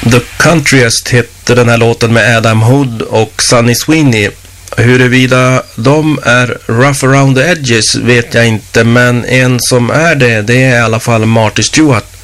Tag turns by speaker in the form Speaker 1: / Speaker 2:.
Speaker 1: The Countryest hette den här låten med Adam Hood och Sunny Sweeney. Huruvida de är rough around the edges vet jag inte, men en som är det är i alla fall Marty Stewart.